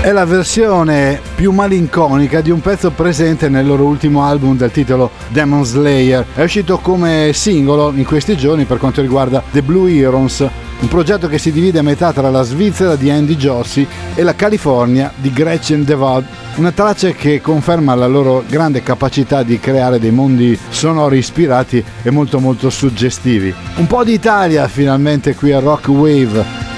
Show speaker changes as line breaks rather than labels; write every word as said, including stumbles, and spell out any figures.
È la versione più malinconica di un pezzo presente nel loro ultimo album dal titolo Demon Slayer. È uscito come singolo in questi giorni per quanto riguarda The Blue Heroes, un progetto che si divide a metà tra la Svizzera di Andy Jossi e la California di Gretchen DeVod. Una traccia che conferma la loro grande capacità di creare dei mondi sonori ispirati e molto molto suggestivi. Un po' di Italia finalmente qui a Rock Wave.